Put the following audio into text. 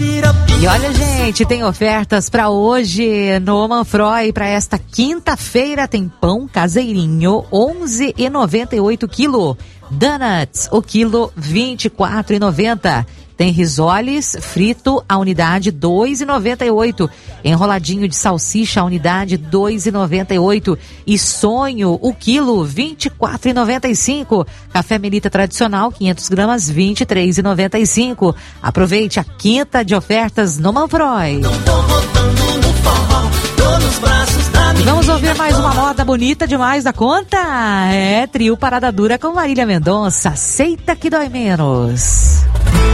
E olha, gente, tem ofertas para hoje no Manfroy. Para esta quinta-feira tem pão caseirinho, 11,98 quilo. Donuts, o quilo, 24,90. Tem risoles frito, a unidade 2,98. Enroladinho de salsicha, a unidade 2,98. E sonho, o quilo, 24,95. Café Melita tradicional, 500 gramas, 23,95. Aproveite a quinta de ofertas no Manfroy. E vamos ouvir mais uma moda bonita demais da conta. É Trio Parada Dura com Marília Mendonça. Aceita que dói menos.